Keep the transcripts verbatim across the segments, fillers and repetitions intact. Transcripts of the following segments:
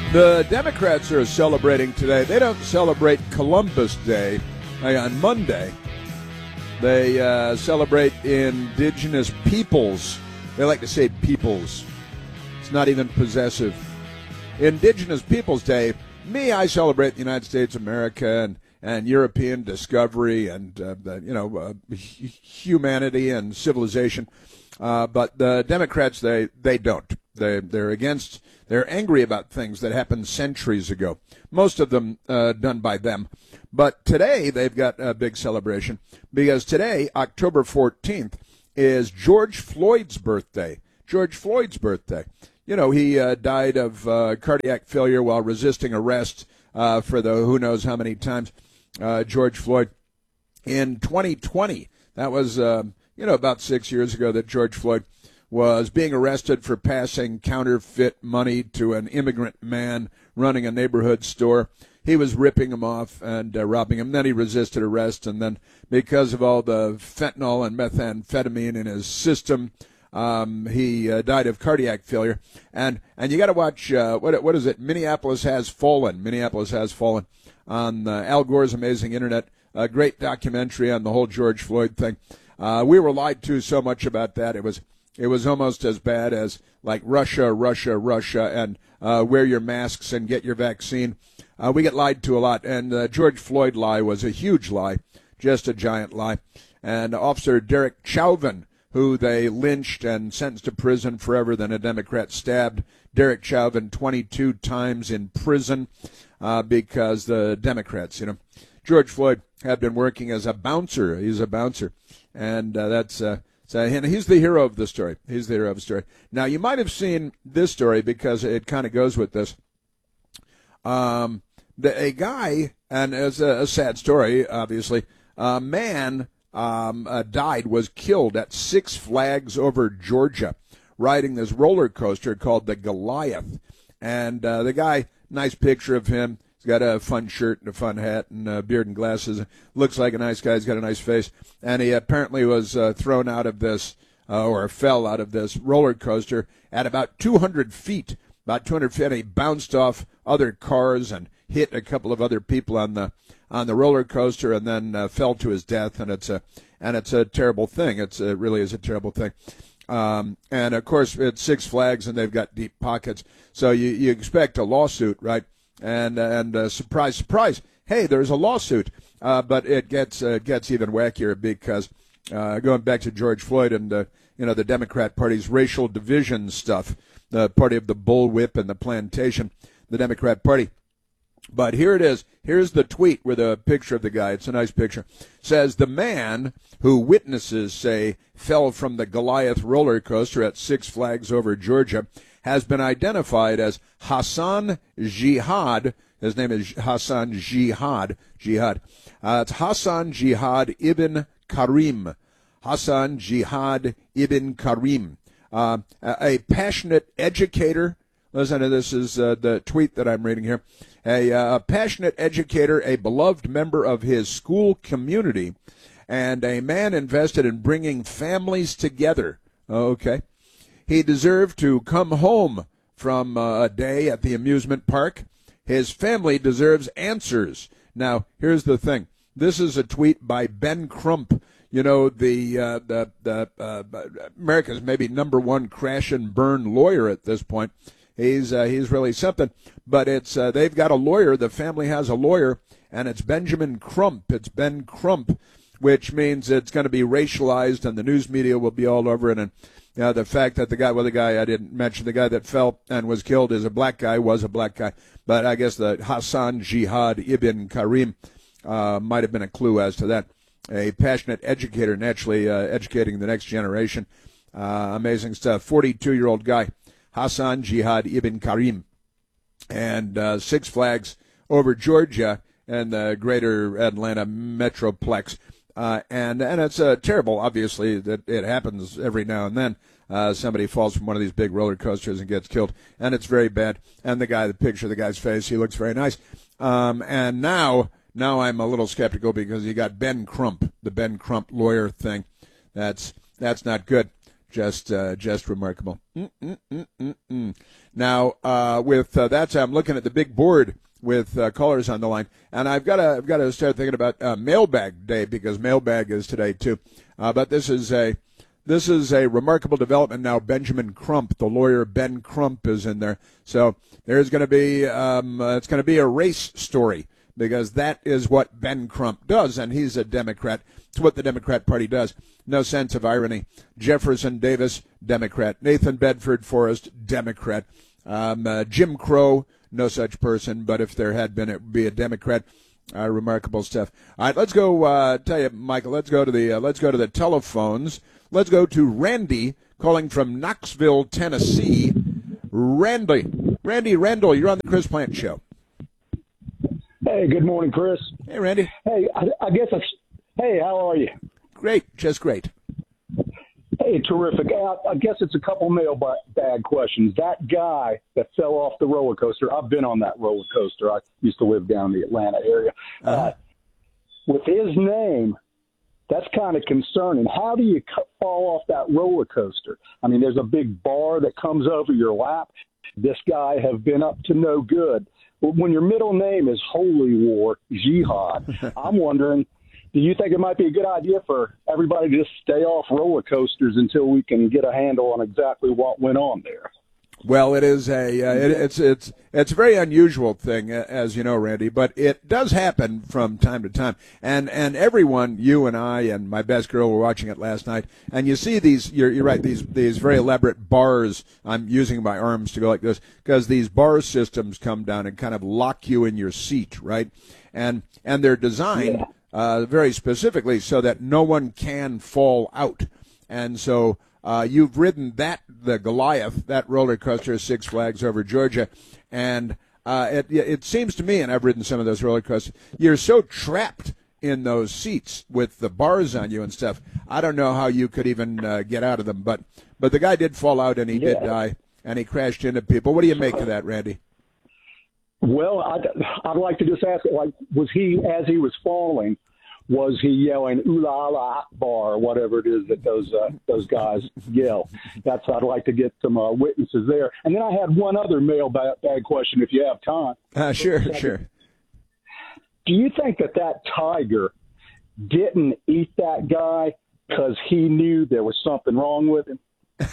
The Democrats are celebrating today. They don't celebrate Columbus Day uh, on Monday. They uh, celebrate Indigenous Peoples. They like to say peoples. It's not even possessive. Indigenous Peoples Day. Me, I celebrate the United States of America and, and European discovery and, uh, the, you know, uh, humanity and civilization. Uh, but the Democrats, they, they don't. They, they're against, they're angry about things that happened centuries ago. Most of them uh, done by them. But today they've got a big celebration because today, October fourteenth, is George Floyd's birthday. George Floyd's birthday. You know, he uh, died of uh, cardiac failure while resisting arrest uh, for the who knows how many times. Uh, George Floyd in twenty twenty. That was, uh, you know, about six years ago that George Floyd was being arrested for passing counterfeit money to an immigrant man running a neighborhood store. He was ripping him off and uh, robbing him. Then he resisted arrest, and then because of all the fentanyl and methamphetamine in his system, um, he uh, died of cardiac failure. And and you got to watch, uh, what what is it? Minneapolis Has Fallen. Minneapolis Has Fallen on uh, Al Gore's amazing internet. A great documentary on the whole George Floyd thing. Uh, we were lied to so much about that. It was It was almost as bad as like Russia, Russia, Russia, and uh, wear your masks and get your vaccine. Uh, we get lied to a lot, and the uh, George Floyd lie was a huge lie, just a giant lie. And Officer Derek Chauvin, who they lynched and sentenced to prison forever, then a Democrat stabbed Derek Chauvin twenty-two times in prison uh, because the Democrats, you know. George Floyd had been working as a bouncer. He's a bouncer, and uh, that's... Uh, So and he's the hero of the story. He's the hero of the story. Now, you might have seen this story because it kind of goes with this. Um, the, a guy, and it's a, a sad story, obviously, a man um, uh, died, was killed at Six Flags over Georgia, riding this roller coaster called the Goliath. And uh, the guy, nice picture of him. He's got a fun shirt and a fun hat and a beard and glasses. Looks like a nice guy. He's got a nice face. And he apparently was uh, thrown out of this, uh, or fell out of this roller coaster at about two hundred feet. About two hundred feet. And he bounced off other cars and hit a couple of other people on the on the roller coaster, and then uh, fell to his death. And it's a and it's a terrible thing. It's it really is a terrible thing. Um, and of course, it's Six Flags, and they've got deep pockets. So you you expect a lawsuit, right? And and uh, surprise, surprise! Hey, there's a lawsuit, uh, but it gets uh, gets even wackier because uh, going back to George Floyd and uh, you know the Democrat Party's racial division stuff, the party of the bullwhip and the plantation, the Democrat Party. But here it is. Here's the tweet with a picture of the guy. It's a nice picture. It says the man who witnesses say fell from the Goliath roller coaster at Six Flags over Georgia has been identified as Hassan Jihad. His name is Hassan Jihad. Jihad. Uh, it's Hassan Jihad ibn Karim. Hassan Jihad ibn Karim. Uh, a, a passionate educator. Listen to this is uh, the tweet that I'm reading here. A, uh, a passionate educator, a beloved member of his school community, and a man invested in bringing families together. Okay. He deserved to come home from uh, a day at the amusement park. His family deserves answers. Now, here's the thing. This is a tweet by Ben Crump, you know, the uh, the, the uh, America's maybe number one crash and burn lawyer at this point. He's uh, he's really something. But it's uh, they've got a lawyer. The family has a lawyer, and it's Benjamin Crump. It's Ben Crump, which means it's going to be racialized, and the news media will be all over it. And Uh, the fact that the guy, well, the guy I didn't mention, the guy that fell and was killed is a black guy, was a black guy. But I guess the Hassan Jihad ibn Karim uh, might have been a clue as to that. A passionate educator, naturally uh, educating the next generation. Uh, amazing stuff. forty-two-year-old guy, Hassan Jihad ibn Karim. And uh, Six Flags over Georgia and the greater Atlanta metroplex. Uh, and and it's uh, terrible, obviously, that it happens every now and then. Uh, somebody falls from one of these big roller coasters and gets killed, and it's very bad. And the guy, the picture of the guy's face, he looks very nice. Um, and now, now I'm a little skeptical because you got Ben Crump, the Ben Crump lawyer thing. That's that's not good. Just uh, just remarkable. Mm-mm-mm-mm-mm. Now, uh, with uh, that, I'm looking at the big board with uh, callers on the line, and I've got to I've got to start thinking about uh, Mailbag Day, because Mailbag is today too. Uh, but this is a this is a remarkable development now. Benjamin Crump, the lawyer Ben Crump, is in there, so there's going to be um, uh, it's going to be a race story, because that is what Ben Crump does, and he's a Democrat. It's what the Democrat Party does. No sense of irony. Jefferson Davis, Democrat. Nathan Bedford Forrest, Democrat. Um, uh, Jim Crow, no such person, but if there had been, it would be a Democrat. Uh, remarkable stuff. All right, let's go. Uh, tell you, Michael. Let's go to the. Uh, let's go to the telephones. Let's go to Randy calling from Knoxville, Tennessee. Randy, Randy Randall, you're on the Chris Plant Show. Hey, good morning, Chris. Hey, Randy. Hey, I, I guess it's. Hey, how are you? Great, just great. Hey, terrific. I, I guess it's a couple mailbag questions. That guy that fell off the roller coaster, I've been on that roller coaster. I used to live down in the Atlanta area. Uh, uh, with his name, that's kind of concerning. How do you fall off that roller coaster? I mean, there's a big bar that comes over your lap. This guy have been up to no good. When your middle name is Holy War, Jihad, I'm wondering, do you think it might be a good idea for everybody to just stay off roller coasters until we can get a handle on exactly what went on there? Well, it is a uh, it, it's it's it's a very unusual thing, as you know, Randy, but it does happen from time to time. And and everyone, you and I and my best girl, were watching it last night, and you see these. You're, you're right. These these very elaborate bars. I'm using my arms to go like this because these bar systems come down and kind of lock you in your seat, right? And and they're designed. Yeah. Uh, very specifically so that no one can fall out. And so uh, you've ridden that, the Goliath, that roller coaster, Six Flags over Georgia, and uh, it, it seems to me, and I've ridden some of those roller coasters, you're so trapped in those seats with the bars on you and stuff. I don't know how you could even uh, get out of them, but, but the guy did fall out and he yeah. did die, and he crashed into people. What do you make of that, Randy? Well, I'd, I'd like to just ask, like, was he, as he was falling, was he yelling "Ooh la la Akbar" or whatever it is that those uh, those guys yell? That's I'd like to get some uh, witnesses there. And then I had one other mailbag question, if you have time. Uh, sure, sure. Do you think that that tiger didn't eat that guy because he knew there was something wrong with him?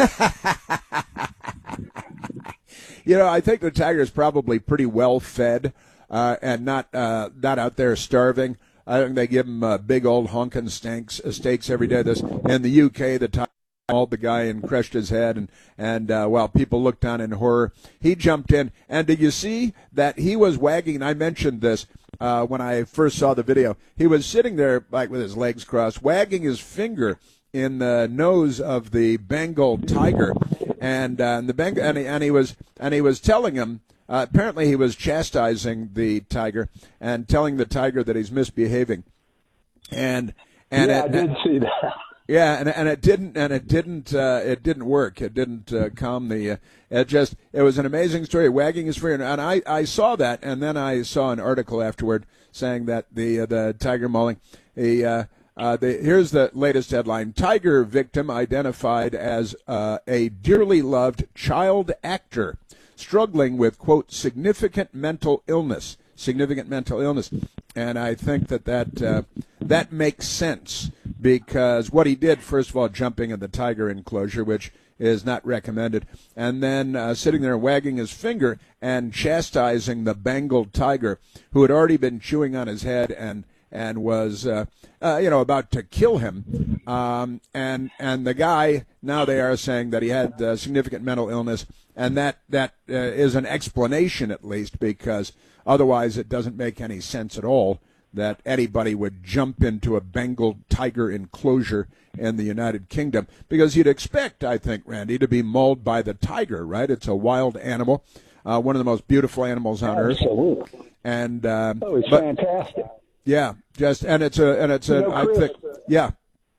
You know, I think the tiger is probably pretty well fed uh, and not uh, not out there starving. I think they give him uh, big old honking steaks, uh, steaks every day. This in the U K, the tiger mauled the guy and crushed his head, and and uh, while people looked on in horror, he jumped in. And did you see that he was wagging? And I mentioned this uh, when I first saw the video. He was sitting there like with his legs crossed, wagging his finger in the nose of the Bengal tiger, and, uh, and the Bengal, and he, and he was and he was telling him. Uh, apparently, he was chastising the tiger and telling the tiger that he's misbehaving, and and yeah, it, I did see that. Yeah, and and it didn't and it didn't uh, it didn't work. It didn't uh, calm the. Uh, it just it was an amazing story, wagging his finger, and I, I saw that, and then I saw an article afterward saying that the uh, the tiger mauling. The, uh, uh, the here's the latest headline: Tiger victim identified as uh, a dearly loved child actor. Struggling with, quote, significant mental illness, significant mental illness. And I think that that, uh, that makes sense because what he did, first of all, jumping in the tiger enclosure, which is not recommended, and then uh, sitting there wagging his finger and chastising the Bengal tiger who had already been chewing on his head and and was, uh, uh, you know, about to kill him. Um, and and the guy, now they are saying that he had uh, significant mental illness, and that, that uh, is an explanation at least, because otherwise it doesn't make any sense at all that anybody would jump into a Bengal tiger enclosure in the United Kingdom, because you'd expect, I think, Randy, to be mauled by the tiger, right? It's a wild animal, uh, one of the most beautiful animals on Absolutely. earth. And uh, oh, it's but, fantastic. Yeah, just and it's a and it's a. You know, Chris, I think yeah.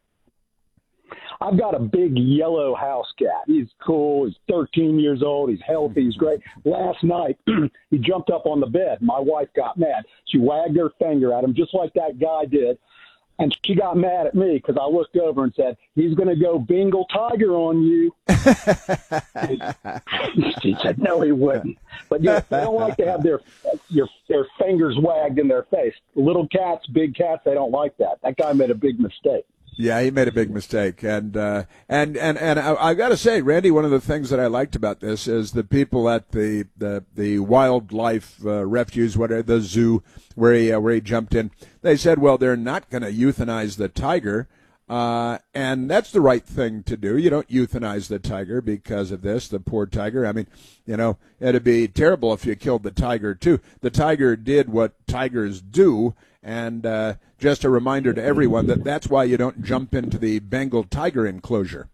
I've got a big yellow house cat. He's cool. He's thirteen years old. He's healthy. He's great. Last night, he jumped up on the bed. My wife got mad. She wagged her finger at him just like that guy did. And she got mad at me because I looked over and said, he's going to go Bengal tiger on you. She said, no, he wouldn't. But you know, they don't like to have their, your, their fingers wagged in their face. Little cats, big cats, they don't like that. That guy made a big mistake. Yeah, he made a big mistake, and uh, and and and I, I got to say, Randy, one of the things that I liked about this is the people at the the, the wildlife uh, refuge, whatever, the zoo where he uh, where he jumped in. They said, well, they're not going to euthanize the tiger, uh, and that's the right thing to do. You don't euthanize the tiger because of this, the poor tiger. I mean, you know, it'd be terrible if you killed the tiger too. The tiger did what tigers do. And uh, just a reminder to everyone that that's why you don't jump into the Bengal tiger enclosure.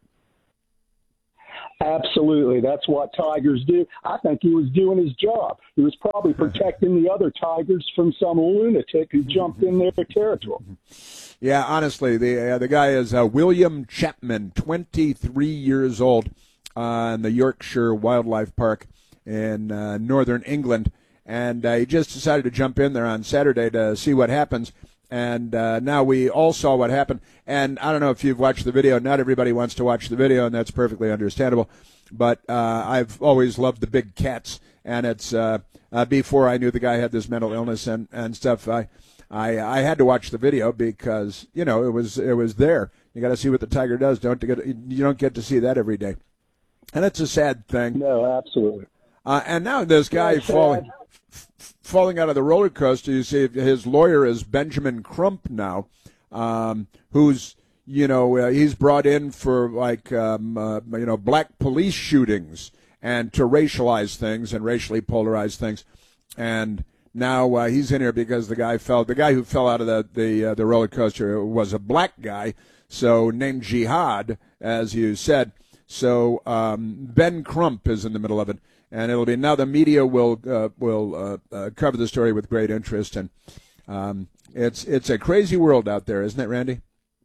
Absolutely. That's what tigers do. I think he was doing his job. He was probably protecting the other tigers from some lunatic who jumped in their territory. Yeah, honestly, the uh, the guy is uh, William Chapman, twenty-three years old, uh, in the Yorkshire Wildlife Park in uh, northern England. And uh, he just decided to jump in there on Saturday to see what happens. And uh, now we all saw what happened. And I don't know if you've watched the video. Not everybody wants to watch the video, and that's perfectly understandable. But uh, I've always loved the big cats. And it's uh, uh, before I knew the guy had this mental illness and, and stuff, I, I I had to watch the video because, you know, it was it was there. You got to see what the tiger does. Don't get You don't get to see that every day. And it's a sad thing. No, absolutely. Uh, and now this guy falling falling out of the roller coaster. You see, his lawyer is Benjamin Crump now, um, who's you know uh, he's brought in for like um, uh, you know black police shootings and to racialize things and racially polarize things, and now uh, he's in here because the guy fell. The guy who fell out of the the uh, the roller coaster was a black guy, so named Jihad, as you said. So um, Ben Crump is in the middle of it. And it'll be now the media will uh, will uh, uh, cover the story with great interest, and um, it's it's a crazy world out there, isn't it, Randy?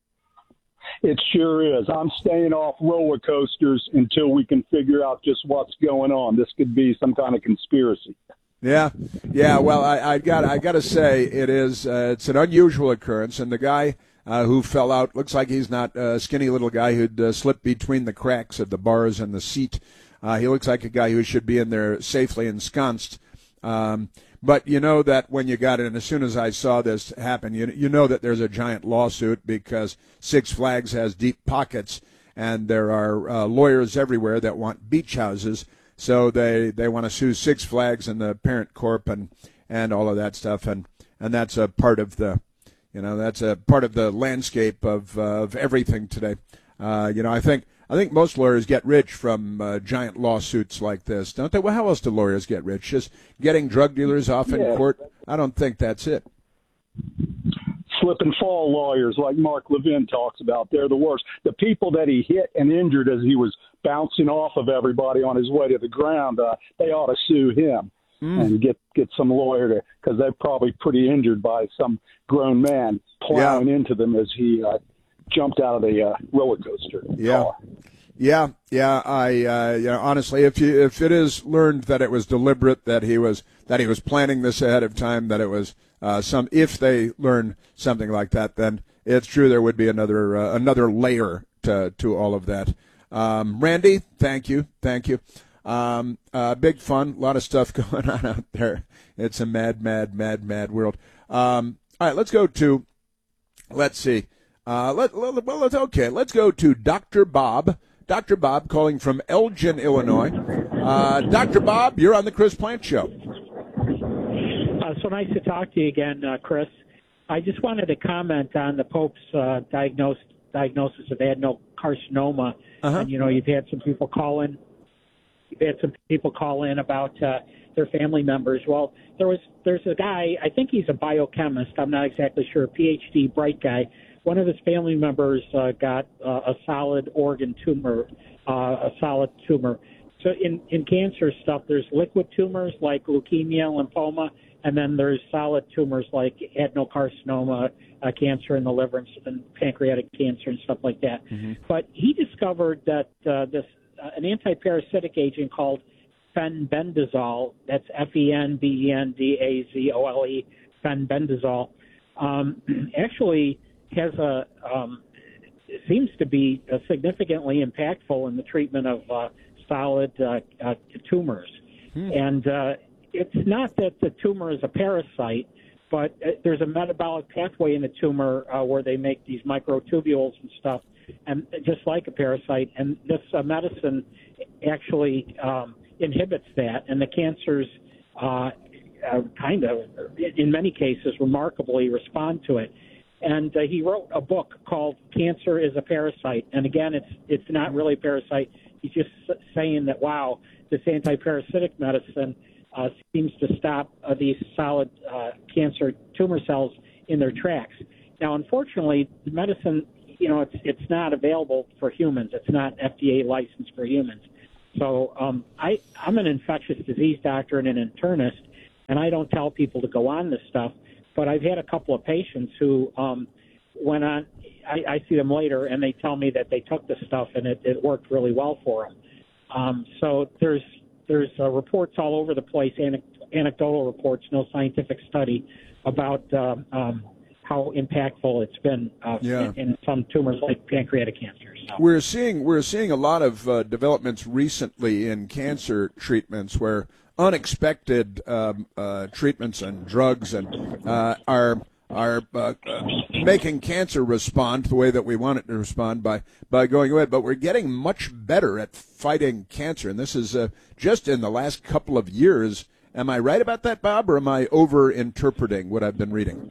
It sure is. I'm staying off roller coasters until we can figure out just what's going on. This could be some kind of conspiracy. Yeah, yeah. Well, I, I got I got to say it is uh, it's an unusual occurrence, and the guy uh, who fell out looks like he's not a skinny little guy who'd uh, slipped between the cracks of the bars and the seat. Uh, he looks like a guy who should be in there safely ensconced. Um, but you know that when you got it, and as soon as I saw this happen, you, you know that there's a giant lawsuit because Six Flags has deep pockets, and there are uh, lawyers everywhere that want beach houses. So they, they want to sue Six Flags and the parent corp and, and all of that stuff. And, and that's a part of the, you know, that's a part of the landscape of, uh, of everything today. Uh, you know, I think, I think most lawyers get rich from uh, giant lawsuits like this, don't they? Well, how else do lawyers get rich? Just getting drug dealers off in yeah. court? I don't think that's it. Slip and fall lawyers like Mark Levin talks about, they're the worst. The people that he hit and injured as he was bouncing off of everybody on his way to the ground, uh, they ought to sue him mm. and get, get some lawyer to, because they're probably pretty injured by some grown man plowing yeah. into them as he uh, jumped out of the uh, roller coaster. Yeah. car. Yeah, yeah. I, uh, you know, honestly, if you if it is learned that it was deliberate, that he was that he was planning this ahead of time, that it was uh, some. If they learn something like that, then it's true there would be another uh, another layer to to all of that. Um, Randy, thank you, thank you. Um, uh, big fun, a lot of stuff going on out there. It's a mad, mad, mad, mad world. Um, all right, let's go to. Let's see. Uh, let, let, well, let's, okay, let's go to Doctor Bob. Doctor Bob calling from Elgin, Illinois. Uh, Doctor Bob, you're on the Chris Plante Show. Uh, so nice to talk to you again, uh, Chris. I just wanted to comment on the Pope's uh, diagnose, diagnosis of adenocarcinoma. Uh-huh. And, you know, you've had some people call in. You've had some people call in about uh, their family members. Well, there was there's a guy, I think he's a biochemist. I'm not exactly sure, a P H D, bright guy. One of his family members uh, got uh, a solid organ tumor, uh, a solid tumor. So in, in cancer stuff, there's liquid tumors like leukemia, lymphoma, and then there's solid tumors like adenocarcinoma, uh, cancer in the liver, and, and pancreatic cancer and stuff like that. Mm-hmm. But he discovered that uh, this uh, an antiparasitic agent called fenbendazole, that's F E N B E N D A Z O L E, fenbendazole, um, actually has a um, seems to be uh, significantly impactful in the treatment of uh, solid uh, uh, tumors. Hmm. And uh, it's not that the tumor is a parasite, but uh, there's a metabolic pathway in the tumor uh, where they make these microtubules and stuff, and just like a parasite. And this uh, medicine actually um, inhibits that, and the cancers uh, uh, kind of, in many cases, remarkably respond to it. And uh, he wrote a book called Cancer is a Parasite. And again, it's it's not really a parasite. He's just saying that, wow, this anti-parasitic medicine uh, seems to stop uh, these solid uh, cancer tumor cells in their tracks. Now, unfortunately, the medicine, you know, it's it's not available for humans. It's not F D A licensed for humans. So um, I, I'm an infectious disease doctor and an internist, and I don't tell people to go on this stuff. But I've had a couple of patients who um, went on. I, I see them later, and they tell me that they took the stuff and it, it worked really well for them. Um, so there's there's uh, reports all over the place, anecdotal reports, no scientific study about uh, um, how impactful it's been uh, yeah. in, in some tumors like pancreatic cancer. So. We're seeing we're seeing a lot of uh, developments recently in cancer treatments where unexpected um, uh, treatments and drugs and uh, are are uh, uh, making cancer respond the way that we want it to respond by by going away. But we're getting much better at fighting cancer, and this is uh, just in the last couple of years. Am I right about that, Bob, or am I over-interpreting what I've been reading?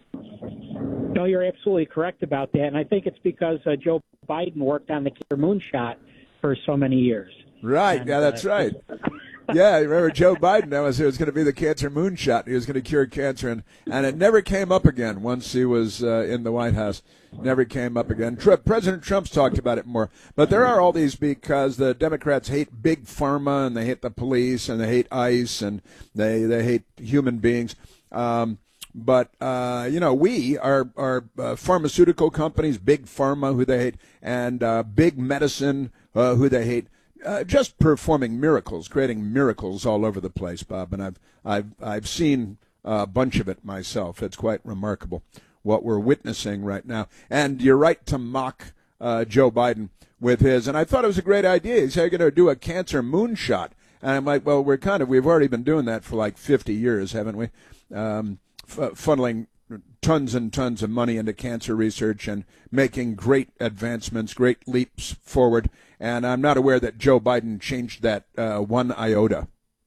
No, you're absolutely correct about that, and I think it's because uh, Joe Biden worked on the cancer moonshot for so many years. Right, and, yeah, that's uh, right. Yeah, I remember Joe Biden. That was it was going to be the cancer moonshot. He was going to cure cancer, and, and it never came up again once he was uh, in the White House. Never came up again. Tr- President Trump's talked about it more. But there are all these because the Democrats hate big pharma, and they hate the police, and they hate ICE, and they, they hate human beings. Um, but, uh, you know, we are, are uh, pharmaceutical companies, big pharma, who they hate, and uh, big medicine, uh, who they hate. Uh, just performing miracles, creating miracles all over the place, Bob, and I've I've I've seen a bunch of it myself. It's quite remarkable what we're witnessing right now. And you're right to mock uh, Joe Biden with his. And I thought it was a great idea. He said, "You're going to do a cancer moonshot," and I'm like, "Well, we're kind of we've already been doing that for like fifty years, haven't we? Um, f- funneling tons and tons of money into cancer research and making great advancements, great leaps forward." And I'm not aware that Joe Biden changed that uh, one iota.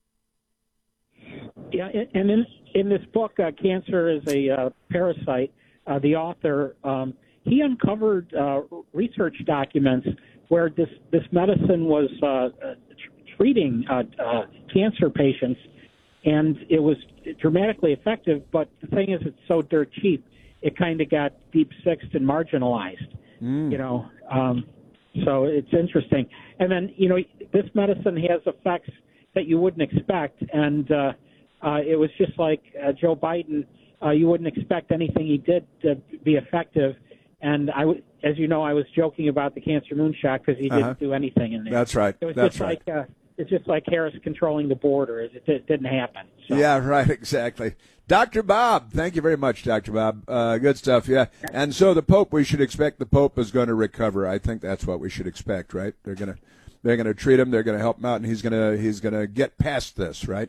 Yeah, and in, in this book, uh, Cancer is a uh, Parasite, uh, the author, um, he uncovered uh, research documents where this, this medicine was uh, treating uh, uh, cancer patients, and it was dramatically effective, but the thing is it's so dirt cheap, it kind of got deep-sixed and marginalized, mm. you know. Um, So it's interesting. And then, you know, this medicine has effects that you wouldn't expect. And uh, uh, it was just like uh, Joe Biden, uh, you wouldn't expect anything he did to be effective. And, I w- as you know, I was joking about the cancer moonshot because he didn't uh-huh. do anything in there. That's right. It was That's just right. like uh, it's just like Harris controlling the border. It, it didn't happen. So. Yeah, right, exactly. Doctor Bob, thank you very much, Doctor Bob. Uh, good stuff, yeah. And so the Pope, we should expect the Pope is going to recover. I think that's what we should expect, right? They're going to they're going to treat him, they're going to help him out, and he's going to he's going to get past this, right?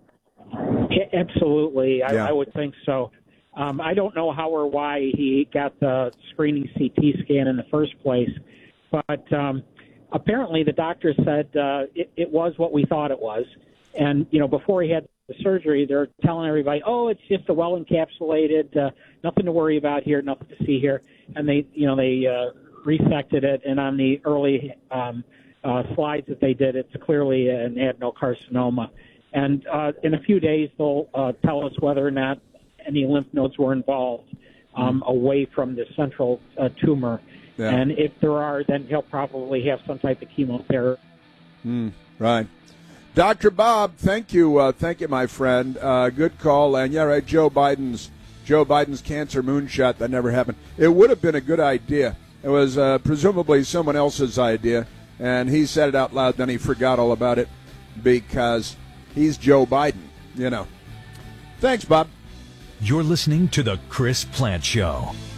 Yeah, absolutely, I, yeah. I would think so. Um, I don't know how or why he got the screening C T scan in the first place, but um, apparently the doctor said uh, it, it was what we thought it was. And, you know, before he had the surgery, they're telling everybody, oh, it's just a well-encapsulated, uh, nothing to worry about here, nothing to see here. And they, you know, they uh, resected it, and on the early um, uh, slides that they did, it's clearly an adenocarcinoma. And uh, in a few days, they'll uh, tell us whether or not any lymph nodes were involved um, mm. away from the central uh, tumor. Yeah. And if there are, then he'll probably have some type of chemotherapy. Mm, right. Doctor Bob, thank you, uh, thank you, my friend. Uh, good call, and yeah, right. Joe Biden's Joe Biden's cancer moonshot, that never happened. It would have been a good idea. It was uh, presumably someone else's idea, and he said it out loud. Then he forgot all about it because he's Joe Biden, you know. Thanks, Bob. You're listening to the Chris Plante Show.